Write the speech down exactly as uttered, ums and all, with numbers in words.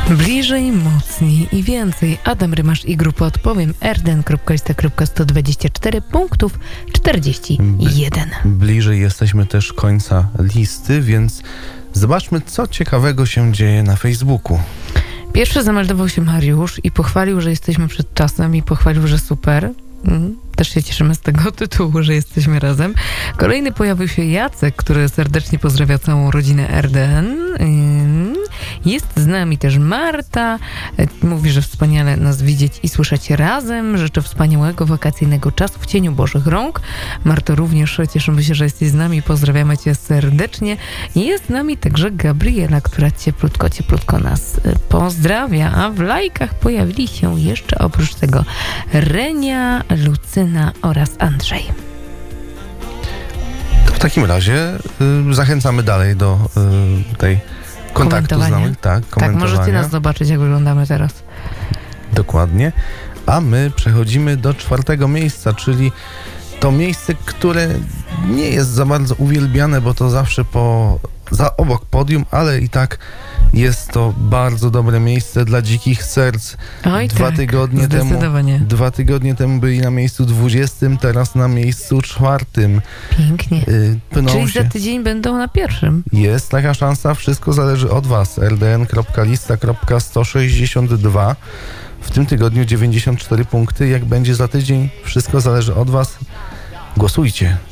Bliżej, mocniej i więcej. Adam Rymasz i grupa Odpowiem. r d n kropka lista kropka sto dwadzieścia cztery punktów czterdzieści jeden. Bliżej jesteśmy też końca listy, więc zobaczmy, co ciekawego się dzieje na Facebooku. Pierwszy zameldował się Mariusz i pochwalił, że jesteśmy przed czasem i pochwalił, że super. Mm, Też się cieszymy z tego tytułu, że jesteśmy razem. Kolejny pojawił się Jacek, który serdecznie pozdrawia całą rodzinę R D N. Ym, Jest z nami też Marta. E, Mówi, że wspaniale nas widzieć i słyszeć razem. Życzę wspaniałego wakacyjnego czasu w cieniu Bożych rąk. Marto, również cieszymy się, że jesteś z nami. Pozdrawiamy cię serdecznie. Jest z nami także Gabriela, która cieplutko, cieplutko nas e, pozdrawia. A w lajkach pojawili się jeszcze oprócz tego Renia, Lucyna oraz Andrzej. To w takim razie y, zachęcamy dalej do y, tej kontaktu z nami. Tak, tak, możecie nas zobaczyć, jak wyglądamy teraz. Dokładnie. A my przechodzimy do czwartego miejsca, czyli to miejsce, które nie jest za bardzo uwielbiane, bo to zawsze po, za obok podium, ale i tak jest to bardzo dobre miejsce dla dzikich serc. Oj, dwa tak, tygodnie temu, zdecydowanie. dwa tygodnie temu byli na miejscu dwudziestym, teraz na miejscu czwartym. Pięknie. Y, pną Czyli się. za tydzień będą na pierwszym. Jest taka szansa, wszystko zależy od was. r d n kropka lista kropka sto sześćdziesiąt dwa. W tym tygodniu dziewięćdziesiąt cztery punkty. Jak będzie za tydzień, wszystko zależy od was. Głosujcie.